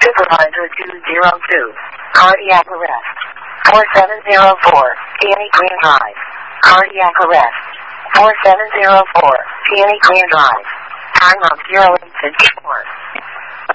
Supervisor 202. Cardiac arrest. 4704. Peony Green Drive. Cardiac arrest. 4704. Peony Green Drive. Time of 0854.